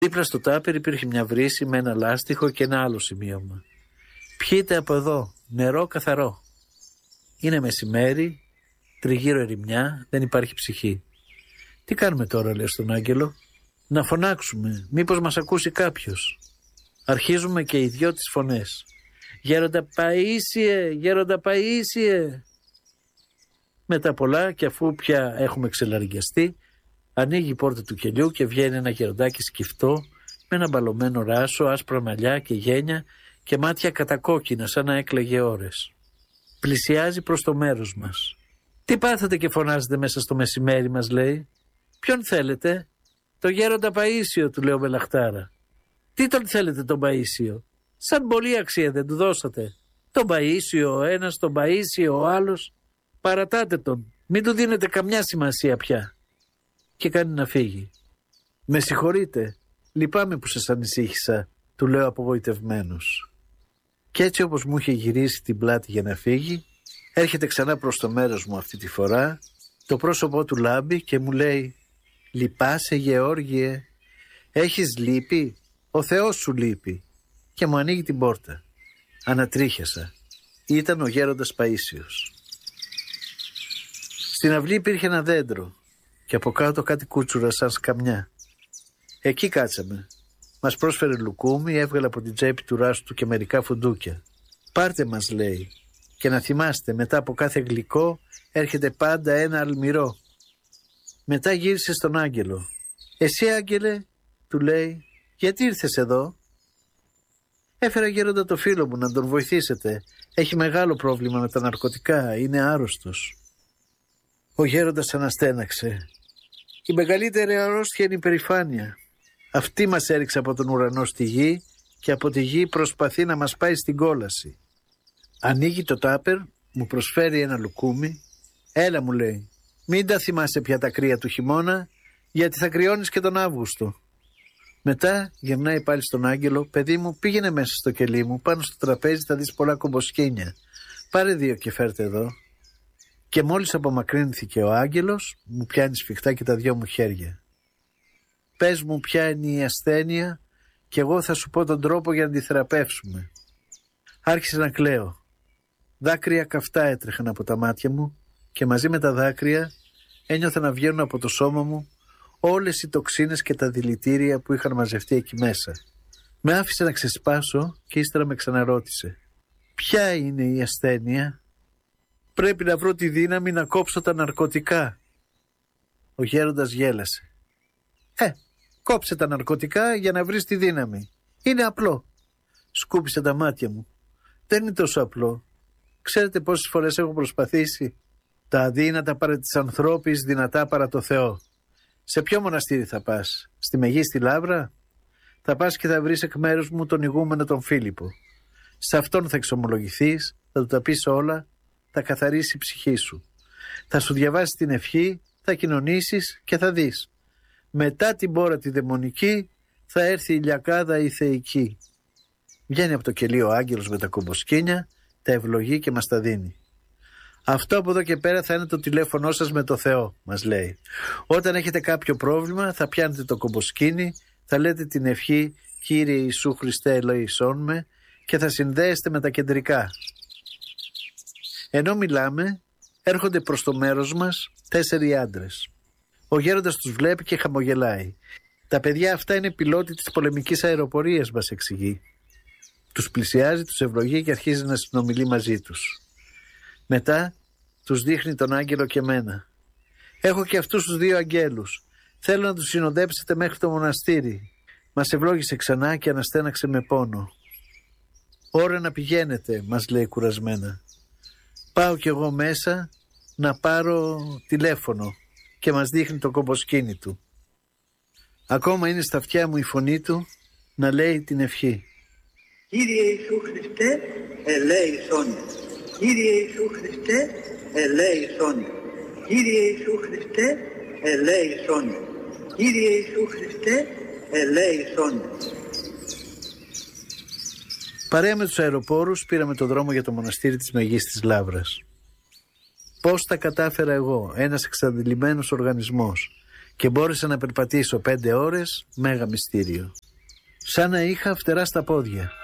Δίπλα στο τάπερ υπήρχε μια βρύση με ένα λάστιχο και ένα άλλο σημείωμα. «Πιείτε από εδώ, νερό καθαρό». Είναι μεσημέρι, τριγύρω ερημιά, δεν υπάρχει ψυχή. «Τι κάνουμε τώρα», λέει στον Άγγελο. «Να φωνάξουμε, μήπως μας ακούσει κάποιος». Αρχίζουμε και οι δυο τις φωνές. «Γέροντα Παΐσιε, Γέροντα Παΐσιε». Μετά πολλά, και αφού πια έχουμε ξελαργιαστεί, ανοίγει η πόρτα του κελιού και βγαίνει ένα γεροντάκι σκυφτό με ένα μπαλωμένο ράσο, άσπρα μαλλιά και γένια και μάτια κατακόκκινα σαν να έκλαιγε ώρες. Πλησιάζει προς το μέρος μας. «Τι πάθατε και φωνάζετε μέσα στο μεσημέρι», μας λέει. «Ποιον θέλετε?» «Το Γέροντα Παΐσιο», του λέω με λαχτάρα. «Τι τον θέλετε τον Παΐσιο? Σαν πολύ αξία δεν του δώσατε? Τον Παΐσιο ο ένας, τον Παΐσιο ο άλλος. Παρατάτε τον, μην του δίνετε καμιά σημασία πια». Και κάνει να φύγει. «Με συγχωρείτε, λυπάμαι που σας ανησύχησα», του λέω απογοητευμένος. Κι έτσι όπως μου είχε γυρίσει την πλάτη για να φύγει, έρχεται ξανά προς το μέρος μου αυτή τη φορά, το πρόσωπό του λάμπει και μου λέει «Λυπάσαι Γεώργιε, έχεις λύπη, ο Θεός σου λείπει», και μου ανοίγει την πόρτα. Ανατρίχιασα. Ήταν ο Γέροντας Παΐσιος. Στην αυλή υπήρχε ένα δέντρο και από κάτω κάτι κούτσουρα σαν σκαμιά. Εκεί κάτσαμε. Μας πρόσφερε λουκούμι, έβγαλε από την τσέπη του ράσου του και μερικά φουντούκια. «Πάρτε», μας λέει, «και να θυμάστε, μετά από κάθε γλυκό έρχεται πάντα ένα αλμυρό». Μετά γύρισε στον Άγγελο. «Εσύ, Άγγελε», του λέει, «γιατί ήρθες εδώ?» «Έφερα Γέροντα το φίλο μου να τον βοηθήσετε. Έχει μεγάλο πρόβλημα με τα ναρκωτικά, είναι άρρωστος». Ο Γέροντας αναστέναξε. «Η μεγαλύτερη αρρώστια είναι η περηφάνεια. Αυτή μας έριξε από τον ουρανό στη γη και από τη γη προσπαθεί να μας πάει στην κόλαση». Ανοίγει το τάπερ, μου προσφέρει ένα λουκούμι. «Έλα», μου λέει, «μην τα θυμάσαι πια τα κρύα του χειμώνα, γιατί θα κρυώνεις και τον Αύγουστο». Μετά γυρνάει πάλι στον Άγγελο. «Παιδί μου, πήγαινε μέσα στο κελί μου, πάνω στο τραπέζι θα δεις πολλά κομποσκίνια. Πάρε 2 και φέρτε εδώ». Και μόλις απομακρύνθηκε ο Άγγελος, μου πιάνει σφιχτά και τα 2 μου χέρια. «Πες μου ποια είναι η ασθένεια και εγώ θα σου πω τον τρόπο για να τη θεραπεύσουμε». Άρχισα να κλαίω. Δάκρυα καυτά έτρεχαν από τα μάτια μου και μαζί με τα δάκρυα ένιωθα να βγαίνουν από το σώμα μου όλες οι τοξίνες και τα δηλητήρια που είχαν μαζευτεί εκεί μέσα. Με άφησε να ξεσπάσω και ύστερα με ξαναρώτησε. «Ποια είναι η ασθένεια?» «Πρέπει να βρω τη δύναμη να κόψω τα ναρκωτικά». Ο Γέροντας γέλασε. Κόψε τα ναρκωτικά για να βρεις τη δύναμη. Είναι απλό». Σκούπισε τα μάτια μου. «Δεν είναι τόσο απλό. Ξέρετε πόσες φορές έχω προσπαθήσει? Τα αδύνατα παρά της ανθρώπης, δυνατά παρά το Θεό. Σε ποιο μοναστήρι θα πας? Στη Μεγίστη Λαύρα? Θα πας και θα βρεις εκ μέρους μου τον ηγούμενο τον Φίλιππο. Σε αυτόν θα εξομολογηθείς, θα του τα πεις όλα, θα καθαρίσει η ψυχή σου. Θα σου διαβάσει την ευχή, θα κοινωνήσεις και θα δεις. Μετά την πόρα τη δαιμονική θα έρθει η λιακάδα η θεϊκή». Βγαίνει από το κελί ο Άγγελος με τα κομποσκίνια, τα ευλογεί και μας τα δίνει. «Αυτό από εδώ και πέρα θα είναι το τηλέφωνό σας με το Θεό», μας λέει. «Όταν έχετε κάποιο πρόβλημα θα πιάνετε το κομποσκίνι, θα λέτε την ευχή «Κύριε Ιησού Χριστέ ελέησόν με» και θα συνδέεστε με τα κεντρικά». Ενώ μιλάμε, έρχονται προς το μέρος μας 4 άντρες. Ο Γέροντας τους βλέπει και χαμογελάει. «Τα παιδιά αυτά είναι πιλότοι της πολεμικής αεροπορίας», μας εξηγεί. Τους πλησιάζει, τους ευλογεί και αρχίζει να συνομιλεί μαζί τους. Μετά τους δείχνει τον Άγγελο και μένα. «Έχω και αυτούς τους 2 αγγέλους. Θέλω να τους συνοδέψετε μέχρι το μοναστήρι». Μας ευλόγησε ξανά και αναστέναξε με πόνο. «Ώρα να πηγαίνετε», μας λέει κουρασμένα. Πάω κι εγώ μέσα να πάρω τηλέφωνο και μας δείχνει το κομποσκίνι του. Ακόμα είναι στα αυτιά μου η φωνή του να λέει την ευχή. Κύριε Ιησού Χριστέ, ελέησον. Κύριε Ιησού Χριστέ, ελέησον. Κύριε Ιησού Χριστέ, ελέησον. Κύριε Ιησού Χριστέ, ελέησον. Παρέα με τους αεροπόρους πήραμε το δρόμο για το μοναστήρι της Μεγίστης Λαύρας. Πώς τα κατάφερα εγώ, ένας εξαντλημένος οργανισμός, και μπόρεσα να περπατήσω 5 ώρες, μέγα μυστήριο. Σαν να είχα φτερά στα πόδια.